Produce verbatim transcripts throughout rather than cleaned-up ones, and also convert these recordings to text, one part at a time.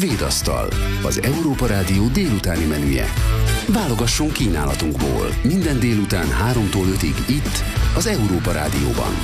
Svédasztal, az Európa Rádió délutáni menüje. Válogassunk kínálatunkból. Minden délután háromtól ötig itt, az Európa Rádióban.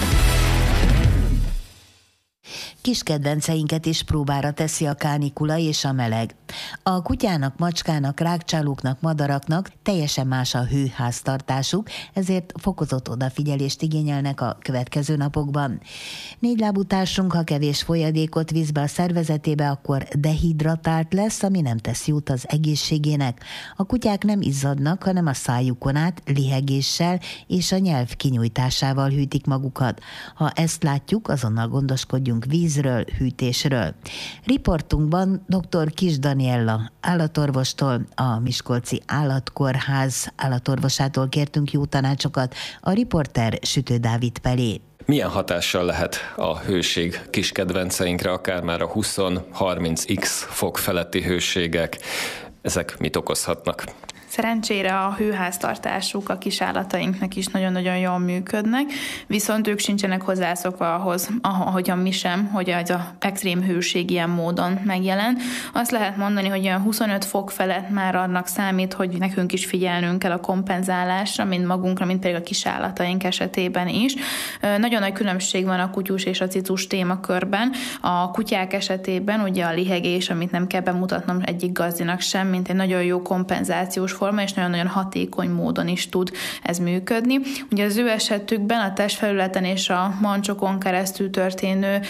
Kis kedvenceinket is próbára teszi a kánikula és a meleg. A kutyának, macskának, rágcsálóknak, madaraknak teljesen más a hőháztartásuk, ezért fokozott odafigyelést igényelnek a következő napokban. Négylábú társunk, ha kevés folyadékot visz be a szervezetébe, akkor dehidratált lesz, ami nem tesz jót az egészségének. A kutyák nem izzadnak, hanem a szájukon át lihegéssel és a nyelv kinyújtásával hűtik magukat. Ha ezt látjuk, azonnal gondoskodjunk vízről, hűtésről. Riportunkban dr. Kiss Daniella állatorvostól, a Miskolci Állatkórház állatorvosától kértünk jó tanácsokat, a riporter Sütő Dávid Pelé. Milyen hatással lehet a hőség kis kedvenceinkre, akár már a húsz-harminc x fok feletti hőségek? Ezek mit okozhatnak? Szerencsére a hőháztartásuk a kisállatainknak is nagyon-nagyon jól működnek, viszont ők sincsenek hozzászokva ahhoz, ahogyan mi sem, hogy az a extrém hőség ilyen módon megjelen. Azt lehet mondani, hogy olyan huszonöt fok felett már annak számít, hogy nekünk is figyelnünk kell a kompenzálásra, mind magunkra, mind pedig a kisállataink esetében is. Nagyon nagy különbség van a kutyus és a cicus témakörben. A kutyák esetében ugye a lihegés, amit nem kell bemutatnom egyik gazdinak sem, mint egy nagyon jó kompenzációs forma, és nagyon-nagyon hatékony módon is tud ez működni. Ugye az ő esetükben a testfelületen és a mancsokon keresztül történő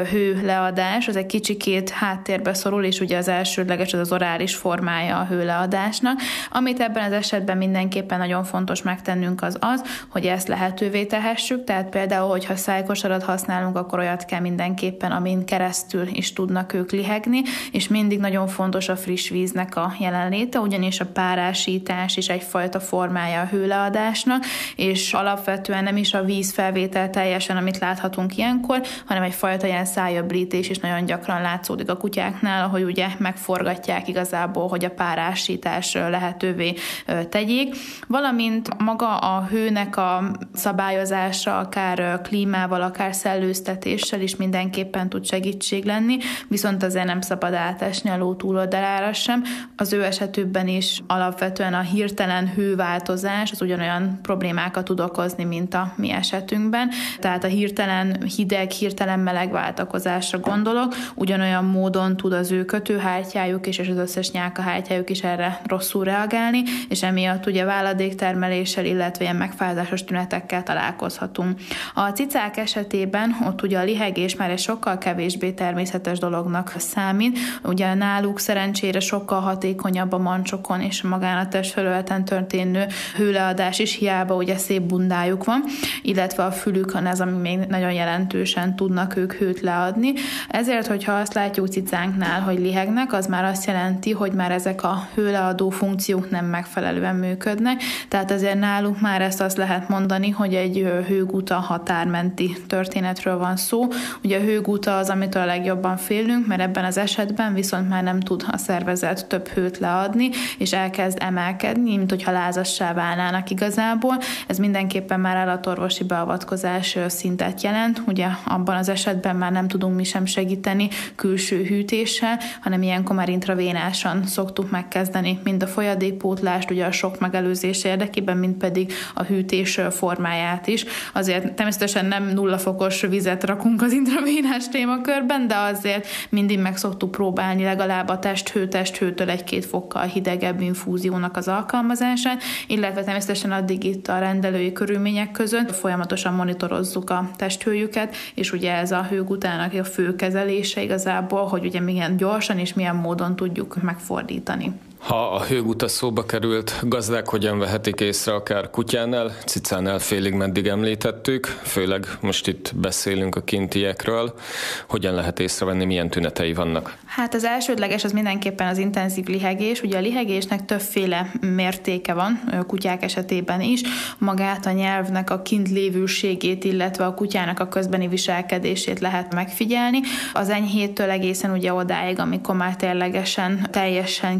hőleadás az egy kicsikét háttérbe szorul, és ugye az elsődleges az az orális formája a hőleadásnak. Amit ebben az esetben mindenképpen nagyon fontos megtennünk az az, hogy ezt lehetővé tehessük, tehát például, hogyha szájkosarat használunk, akkor olyat kell mindenképpen, amin keresztül is tudnak ők lihegni, és mindig nagyon fontos a friss víznek a jelenléte, ugyanis a párás is egyfajta formája a hőleadásnak, és alapvetően nem is a vízfelvétel teljesen, amit láthatunk ilyenkor, hanem egyfajta ilyen szájöblítés is nagyon gyakran látszódik a kutyáknál, ahogy ugye megforgatják igazából, hogy a párásítás lehetővé tegyék. Valamint maga a hőnek a szabályozása, akár klímával, akár szellőztetéssel is mindenképpen tud segítség lenni, viszont azért nem szabad átesni a ló túloldalára sem. Az ő esetükben is alapvetően a hirtelen hőváltozás az ugyanolyan problémákat tud okozni, mint a mi esetünkben. Tehát a hirtelen hideg, hirtelen meleg váltakozásra gondolok, ugyanolyan módon tud az ő kötőhártyájuk és az összes nyálkahártyájuk is erre rosszul reagálni, és emiatt ugye váladéktermeléssel, illetve ilyen megfázásos tünetekkel találkozhatunk. A cicák esetében ott ugye a lihegés már egy sokkal kevésbé természetes dolognak számít. Ugye náluk szerencsére sokkal hatékonyabb a mancsokon és magán a testfelületen történő hőleadás is, hiába ugye szép bundájuk van, illetve a fülükön ez, ami még nagyon jelentősen tudnak ők hőt leadni. Ezért, hogyha azt látjuk cicánknál, hogy lihegnek, az már azt jelenti, hogy már ezek a hőleadó funkciók nem megfelelően működnek, tehát azért náluk már ezt azt lehet mondani, hogy egy hőguta határmenti történetről van szó. Ugye a hőguta az, amitől a legjobban félünk, mert ebben az esetben viszont már nem tud a szervezet több hőt leadni, és elkezd emelkedni, mint hogyha lázassá válnának igazából. Ez mindenképpen már állatorvosi beavatkozás szintet jelent. Ugye abban az esetben már nem tudunk mi sem segíteni külső hűtéssel, hanem ilyenkor már intravénásan szoktuk megkezdeni mind a folyadékpótlást, ugye a sok megelőzés érdekében, mind pedig a hűtés formáját is. Azért természetesen nem nulla fokos vizet rakunk az intravénás témakörben, de azért mindig meg szoktuk próbálni legalább a testhő, testhőtől egy-két fokkal hidegebb infúziónak az alkalmazását, illetve természetesen addig itt a rendelői körülmények között folyamatosan monitorozzuk a testhőjüket, és ugye ez a hőgutának a fő kezelése igazából, hogy ugye milyen gyorsan és milyen módon tudjuk megfordítani. Ha a hőguta szóba került, gazdák hogyan vehetik észre, akár kutyánál, cicánál félig meddig említettük, főleg most itt beszélünk a kintiekről, hogyan lehet észrevenni, milyen tünetei vannak? Hát az elsődleges az mindenképpen az intenzív lihegés. Ugye a lihegésnek többféle mértéke van, kutyák esetében is, magát a nyelvnek a kint lévőségét, illetve a kutyának a közbeni viselkedését lehet megfigyelni. Az enyhétől egészen ugye odáig, amikor már ténylegesen teljesen kiölti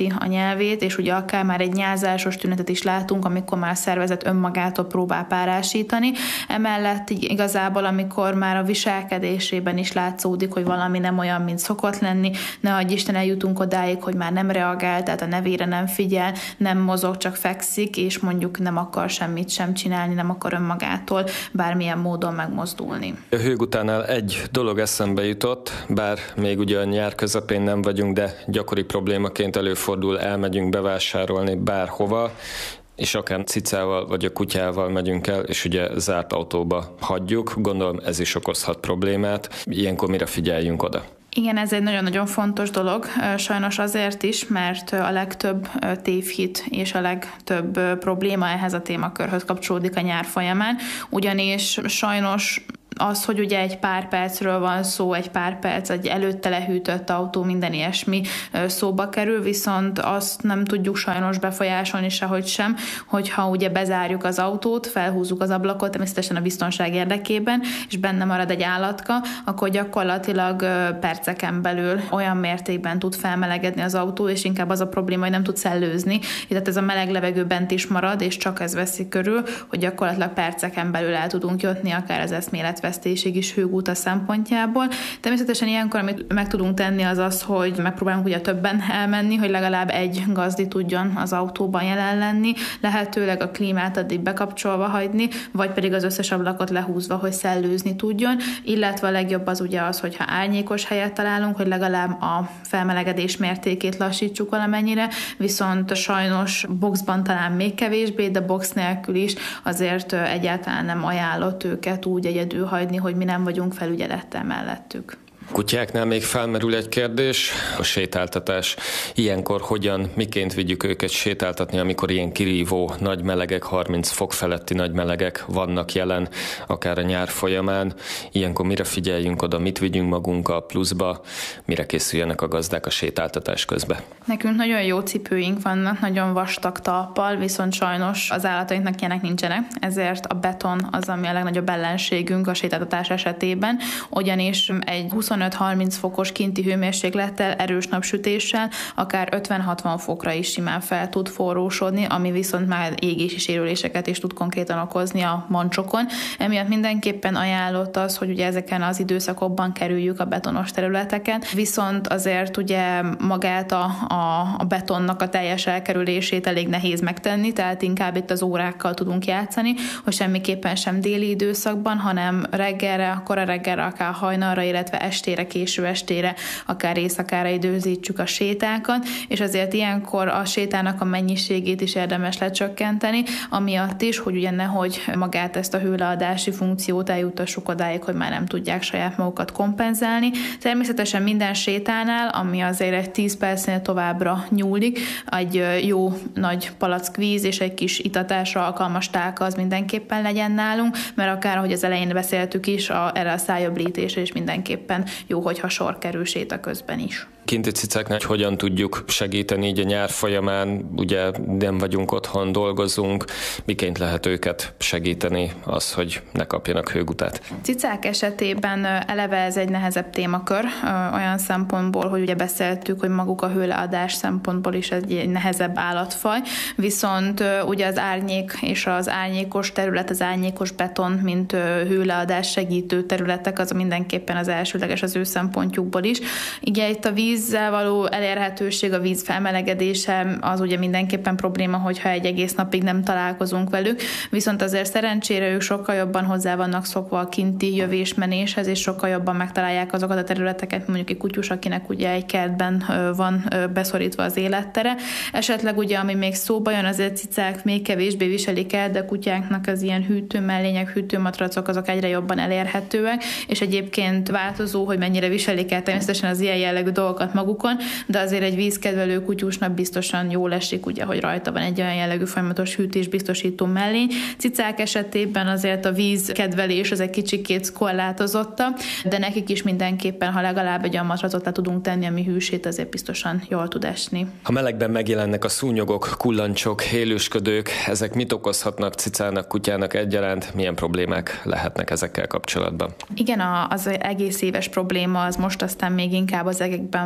elveszti a nyelvét, és ugye akár már egy nyázásos tünetet is látunk, amikor már a szervezet önmagától próbál párásítani. Emellett igazából, amikor már a viselkedésében is látszódik, hogy valami nem olyan, mint szokott lenni, ne adj Isten, eljutunk odáig, hogy már nem reagál, tehát a nevére nem figyel, nem mozog, csak fekszik, és mondjuk nem akar semmit sem csinálni, nem akar önmagától bármilyen módon megmozdulni. A hőgutánál egy dolog eszembe jutott, bár még ugye a nyár közepén nem vagyunk, de gyakori problémaként előfordul, elmegyünk bevásárolni bárhova, és akár cicával vagy a kutyával megyünk el, és ugye zárt autóba hagyjuk. Gondolom ez is okozhat problémát. Ilyenkor mire figyeljünk oda? Igen, ez egy nagyon-nagyon fontos dolog, sajnos azért is, mert a legtöbb tévhit és a legtöbb probléma ehhez a témakörhöz kapcsolódik a nyár folyamán, ugyanis sajnos az, hogy ugye egy pár percről van szó, egy pár perc, egy előtte lehűtött autó, minden ilyesmi szóba kerül, viszont azt nem tudjuk sajnos befolyásolni sehogy sem, hogyha ugye bezárjuk az autót, felhúzzuk az ablakot, természetesen a biztonság érdekében, és benne marad egy állatka, akkor gyakorlatilag perceken belül olyan mértékben tud felmelegedni az autó, és inkább az a probléma, hogy nem tud szellőzni, tehát ez a meleg levegő bent is marad, és csak ez veszi körül, hogy gyakorlatilag perceken belül el tudunk jutni, akár az eszmélet vesztéség is hőgúta szempontjából. Természetesen ilyenkor, amit meg tudunk tenni, az az, hogy megpróbálunk ugye többen elmenni, hogy legalább egy gazdi tudjon az autóban jelen lenni, lehetőleg a klímát addig bekapcsolva hagyni, vagy pedig az összes ablakot lehúzva, hogy szellőzni tudjon, illetve a legjobb az ugye az, hogyha árnyékos helyet találunk, hogy legalább a felmelegedés mértékét lassítsuk valamennyire, viszont sajnos boxban talán még kevésbé, de box nélkül is azért egyáltalán nem ajánlott őket úgy egyedül hagyni, hogy mi nem vagyunk felügyelettel mellettük. Kutyáknál még felmerül egy kérdés, a sétáltatás. Ilyenkor hogyan, miként vigyük őket sétáltatni, amikor ilyen kirívó nagy melegek, harminc fok feletti nagy melegek vannak jelen, akár a nyár folyamán. Ilyenkor mire figyeljünk oda, mit vigyünk magunkkal pluszba, mire készüljenek a gazdák a sétáltatás közben? Nekünk nagyon jó cipőink vannak, nagyon vastag talppal, viszont sajnos az állatainknak ilyenek nincsenek, ezért a beton az, ami a legnagyobb ellenségünk a sétáltatás esetében, ugyanis egy huszonöt-harminc fokos kinti hőmérséklettel, erős napsütéssel, akár ötven-hatvan fokra is simán fel tud forrósodni, ami viszont már égési sérüléseket is tud konkrétan okozni a mancsokon. Emiatt mindenképpen ajánlott az, hogy ugye ezeken az időszakokban kerüljük a betonos területeket, viszont azért ugye magát a, a, a betonnak a teljes elkerülését elég nehéz megtenni, tehát inkább itt az órákkal tudunk játszani, hogy semmiképpen sem déli időszakban, hanem reggelre, kora reggelre, akár hajnalra, illetve estére, késő estére, akár éjszakára időzítsük a sétákat, és azért ilyenkor a sétának a mennyiségét is érdemes lecsökkenteni, amiatt is, hogy ugye nehogy magát ezt a hőleadási funkciót eljutassuk odáig, hogy már nem tudják saját magukat kompenzálni. Természetesen minden sétánál, ami azért egy tíz percnél továbbra nyúlik, egy jó nagy palack víz és egy kis itatásra alkalmas tálka az mindenképpen legyen nálunk, mert akár, ahogy az elején beszéltük is, a, erre a szájöblítésre is mindenképpen jó, hogyha sor kerül séta közben is. Kinti cicáknál hogyan tudjuk segíteni így a nyár folyamán, ugye nem vagyunk otthon, dolgozunk, miként lehet őket segíteni az, hogy ne kapjanak hőgutát? Cicák esetében eleve ez egy nehezebb témakör, olyan szempontból, hogy ugye beszéltük, hogy maguk a hőleadás szempontból is egy nehezebb állatfaj, viszont ugye az árnyék és az árnyékos terület, az árnyékos beton, mint hőleadás segítő területek, az mindenképpen az elsődleges az ő szempontjukból is. Ugye itt a vízzel való elérhetőség, a víz felmelegedése az ugye mindenképpen probléma, hogyha egy egész napig nem találkozunk velük, viszont azért szerencsére ők sokkal jobban hozzá vannak szokva a kinti jövésmenéshez, és sokkal jobban megtalálják azokat a területeket, mondjuk egy kutyus, akinek ugye egy kertben van beszorítva az élettere. Esetleg ugye, ami még szóba jön, azért cicák még kevésbé viselik el, de kutyáknak az ilyen hűtőmellények, hűtőmatracok azok egyre jobban elérhetőek, és egyébként változó, hogy mennyire viselik el természetesen az ilyen jellegű dolgokat magukon, de azért egy vízkedvelő kutyusnak biztosan jól esik, ugye, hogy rajta van egy olyan jellegű folyamatos hűtés biztosító mellény. Cicák esetében azért a vízkedvelés az egy kicsikét korlátozottabb, de nekik is mindenképpen, ha legalább egy olyan matracot le tudunk tenni, ami hűsít, azért biztosan jól tud esni. Ha melegben megjelennek a szúnyogok, kullancsok, élősködők, ezek mit okozhatnak cicának, kutyának egyaránt? Milyen problémák lehetnek ezekkel kapcsolatban? Igen, az egész éves probléma az most aztán még inkább az egekben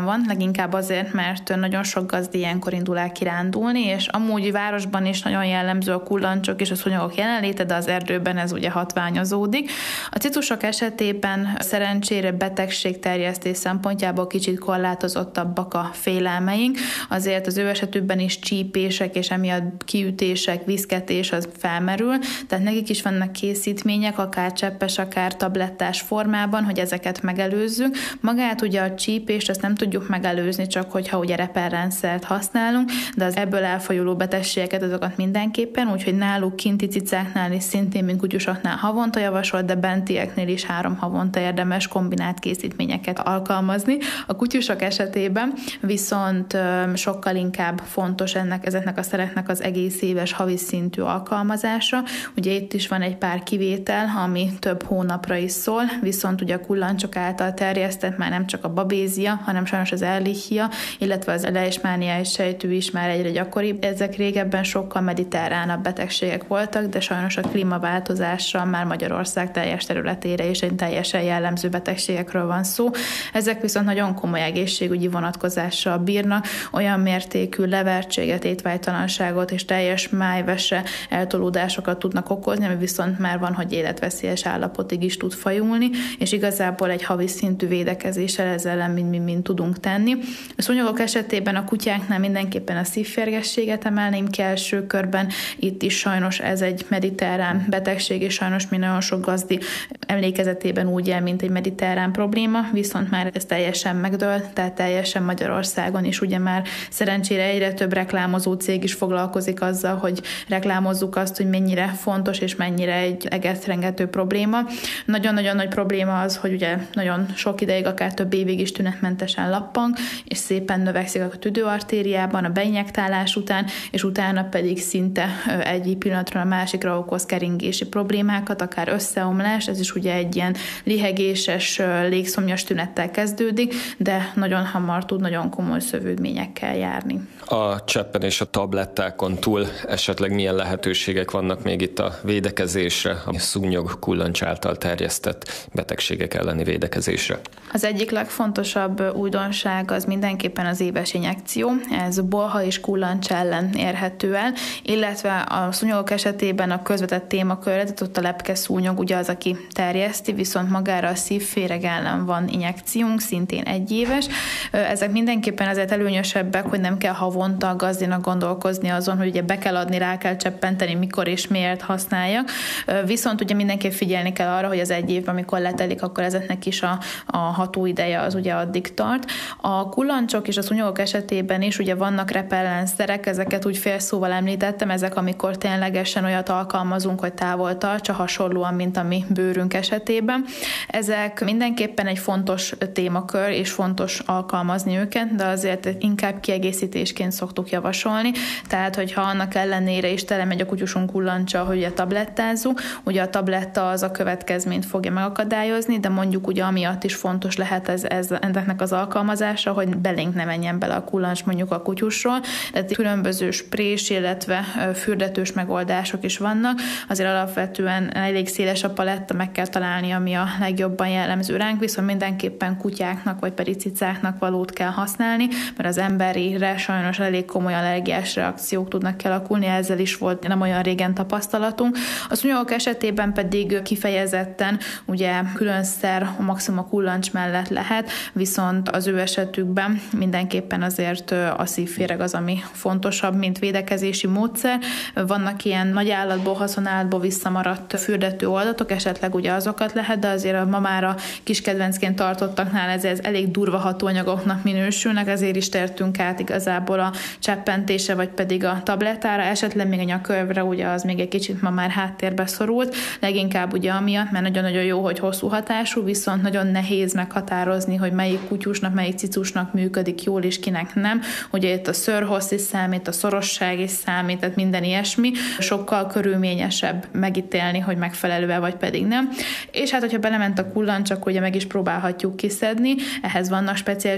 van, leginkább azért, mert nagyon sok gazdi ilyenkor indul el kirándulni, és amúgy városban is nagyon jellemző a kullancsok és a szúnyogok jelenléte, de az erdőben ez ugye hatványozódik. A cicusok esetében szerencsére betegségterjesztés szempontjából kicsit korlátozottabbak a félelmeink, azért az ő esetükben is csípések és emiatt kiütések, viszketés az felmerül, tehát nekik is vannak készítmények, akár cseppes, akár tablettás formában, hogy ezeket megelőzzük. Magát ugye a csípést azt nem tudjuk megelőzni, csak hogyha ugye repellrendszert használunk, de az ebből elfajuló betegségeket azokat mindenképpen, úgyhogy náluk kinti cicáknál is szintén, mint kutyusoknál havonta javasolt, de bentieknél is három havonta érdemes kombinált készítményeket alkalmazni. A kutyusok esetében viszont sokkal inkább fontos ennek, ezeknek a szereknek az egész éves havi szintű alkalmazása. Ugye itt is van egy pár kivétel, ami több hónapra is szól, viszont ugye a kullancsok által terjesztett már nem csak a babézia, hanem sajnos az ehrlichia, illetve az leishmániás sejtű is már egyre gyakoribb. Ezek régebben sokkal mediterránabb betegségek voltak, de sajnos a klímaváltozással már Magyarország teljes területére és egy teljesen jellemző betegségekről van szó. Ezek viszont nagyon komoly egészségügyi vonatkozással bírnak, olyan mértékű levertséget, étvágytalanságot és teljes májvese eltolódásokat tudnak okozni, ami viszont már van, hogy életveszélyes állapotig is tud fajulni, és igazából egy havi szintű védekezéssel ezzel ellen mind-mind tudunk tenni. A szúnyogok esetében a kutyáknál mindenképpen a szívférgességet emelném ki első körben. Itt is sajnos ez egy mediterrán betegség, és sajnos mi nagyon sok gazdi emlékezetében úgy él, mint egy mediterrán probléma, viszont már ez teljesen megdőlt, tehát teljesen Magyarországon is ugye már szerencsére egyre több reklámozó cég is foglalkozik azzal, hogy reklámozzuk azt, hogy mennyire fontos és mennyire egy egetrengető probléma. Nagyon-nagyon nagy probléma az, hogy ugye nagyon sok ideig, akár több évig is tünetmentesen lappang, és szépen növekszik a tüdőartériában a beinjektálás után, és utána pedig szinte egy pillanatról a másikra okoz keringési problémákat, akár összeomlás, ez is ugye egy ilyen lihegéses, légszomjas tünettel kezdődik, de nagyon hamar tud nagyon komoly szövődményekkel járni. A cseppen és a tablettákon túl esetleg milyen lehetőségek vannak még itt a védekezésre, a szúnyog kullancs által terjesztett betegségek elleni védekezésre? Az egyik legfontosabb újdonság az mindenképpen az éves injekció. Ez bolha és kullancs ellen érhető el, illetve a szúnyogok esetében a közvetett témakörre, tehát ott a lepke szúnyog ugye az, aki terjeszti, viszont magára a szívféreg ellen van injekciónk, szintén egyéves. Ezek mindenképpen azért előnyösebbek, hogy nem kell havonta a gazdinak gondolkozni azon, hogy ugye be kell adni, rá kell cseppenteni, mikor és miért használjak. Viszont ugye mindenképp figyelni kell arra, hogy az egy évben, amikor letelik, akkor ezeknek is a, a hatóideje az ugye addig tart. A kullancsok és a szúnyogok esetében is ugye vannak repellenszerek, ezeket úgy félszóval említettem, ezek amikor ténylegesen olyat alkalmazunk, hogy távol tartsa, hasonlóan, mint a mi bőrünk esetében. Ezek mindenképpen egy fontos témakör, és fontos alkalmazni őket, de azért inkább kiegészítésként szoktuk javasolni. Tehát, hogyha annak ellenére is telemegy a kutyusunk kullancsa, hogy a tablettázzuk, ugye a tabletta az a következményt fogja megakadályozni, de mondjuk ugye amiatt is fontos lehet ez, ez ennek az alkalmazása, hogy belénk ne menjen bele a kullancs mondjuk a kutyusról. Tehát különböző sprés, illetve fürdetős megoldások is vannak. Azért alapvetően elég széles a paletta, meg kell találni, ami a legjobban jellemző ránk, viszont mindenképpen kutyáknak vagy pedig cicáknak valót kell használni, mert az emberire sajnos elég komoly allergiás reakciók tudnak kialakulni, ezzel is volt nem olyan régen tapasztalatunk. A szúnyogok esetében pedig kifejezetten ugye külön szer a maximum a kullancs mellett lehet, viszont az ő esetükben mindenképpen azért a szívféreg az, ami fontosabb, mint védekezési módszer. Vannak ilyen nagy állatból, haszonállatból visszamaradt fürdető oldatok, esetleg ugye azokat lehet, de azért ma már a kis kedvencként tartottaknál ez, ez elég durva hatóanyagoknak minősülnek, ezért is tértünk át igazából a cseppentése, vagy pedig a tablettára, esetleg még a nyakörvre, ugye az még egy kicsit ma már háttérbe szorult, leginkább ugye amiatt, mert nagyon-nagyon jó, hogy hosszú hatású, viszont nagyon nehéz meghatározni, hogy melyik kutyusnak, melyik cicusnak működik jól, és kinek nem. Ugye itt a szőrhossz is számít, a szorosság is számít, tehát minden ilyesmi. Sokkal körülményesebb megítélni, hogy megfelelő-e, vagy pedig nem. És hát, hogyha belement a kullancs, akkor ugye meg is próbálhatjuk kiszedni. Ehhez vannak speciális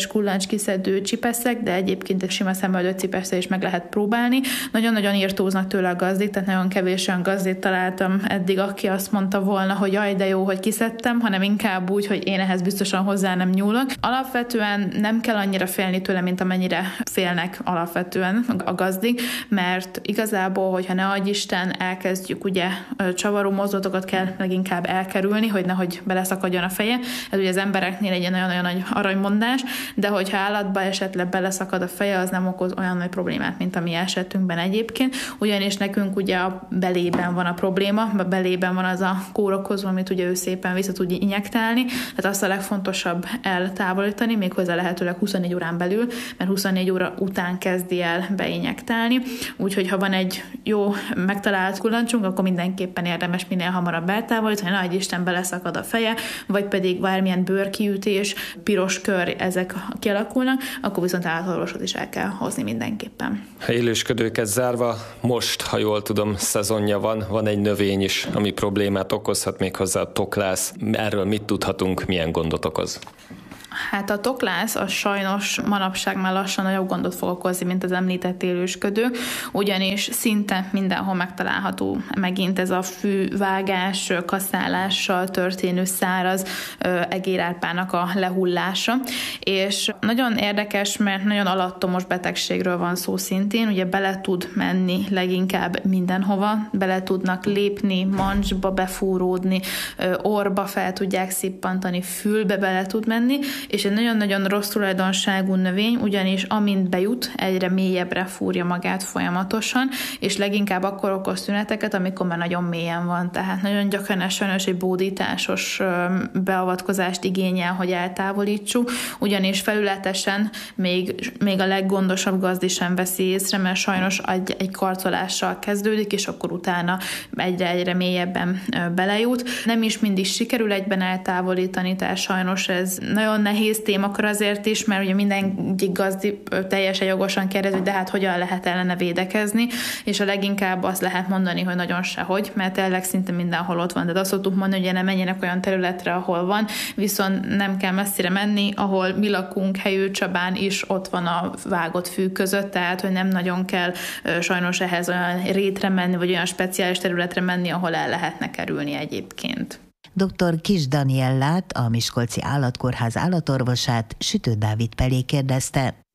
kullancs-kiszedő csipeszek, de egyébként egy sima szemöldött cipesszel is meg lehet próbálni. Nagyon-nagyon írtóznak tőle a gazdik, tehát nagyon kevés olyan gazdét találtam eddig, aki azt mondta volna, hogy jaj, de jó, hogy kiszedtem, hanem inkább úgy, hogy én ehhez biztosan hozzá nem nyúlok. Alapvetően nem kell annyira félni tőle, mint amennyire félnek alapvetően a gazdik, mert igazából, hogyha ne adj Isten, elkezdjük ugye csavaró mozdulatokat kell leginkább elkerülni, hogy nehogy beleszakadjon a feje. Ez ugye az embereknél egy nagyon-nagyon nagy aranymondás, de hogyha állatba esetleg beleszakad a feje, az nem okoz olyan nagy problémát, mint a mi esetünkben egyébként, ugyanis nekünk ugye a belében van a probléma, a belében van az a kórokozó, amit ugye ő szépen vissza tud injektálni, tehát azt a legfontosabb eltávolítani, méghozzá lehetőleg huszonnégy órán belül, mert huszonnégy óra után kezdi el beinjektálni, úgyhogy ha van egy jó megtalált kullancsunk, akkor mindenképpen érdemes minél hamarabb eltávolítani, ha nagy Isten beleszakad a feje, vagy pedig bármilyen bőrkiütés, piros kör, ezek kialakulnak, akkor viszont állatorvosot is el kell hozni mindenképpen. Ha élősködőket zárva, most, ha jól tudom, szezonja van, van egy növény is, ami problémát okozhat, méghozzá a toklász. Erről mit tudhatunk, milyen gondot okoz? Hát a toklász az sajnos manapság már lassan nagyobb gondot fog okozni, mint az említett élősködő, ugyanis szinte mindenhol megtalálható megint ez a fűvágás, kaszálással történő száraz egérárpának a lehullása, és nagyon érdekes, mert nagyon alattomos betegségről van szó szintén, ugye bele tud menni leginkább mindenhova, bele tudnak lépni, mancsba befúródni, orba fel tudják szippantani, fülbe bele tud menni, és egy nagyon-nagyon rossz tulajdonságú növény, ugyanis amint bejut, egyre mélyebbre fúrja magát folyamatosan, és leginkább akkor okoz tüneteket, amikor már nagyon mélyen van. Tehát nagyon gyakran sajnos egy bódításos beavatkozást igényel, hogy eltávolítsuk, ugyanis felületesen még, még a leggondosabb gazdi sem veszi észre, mert sajnos egy, egy karcolással kezdődik, és akkor utána egyre-egyre mélyebben belejut. Nem is mindig sikerül egyben eltávolítani, tehát sajnos ez nagyon nehéz témakör azért is, mert ugye mindenki gazdi teljesen jogosan kérdezi, hogy de hát hogyan lehet ellene védekezni, és a leginkább azt lehet mondani, hogy nagyon sehogy, mert tényleg szinte mindenhol ott van. De azt szoktuk mondani, hogy ne menjenek olyan területre, ahol van, viszont nem kell messzire menni, ahol mi lakunk, Helyőcsabán is ott van a vágott fű között, tehát hogy nem nagyon kell sajnos ehhez olyan rétre menni, vagy olyan speciális területre menni, ahol el lehetne kerülni egyébként. doktor Kiss Daniellát, a Miskolci Állatkórház állatorvosát Sütő Dávid Pelé kérdezte.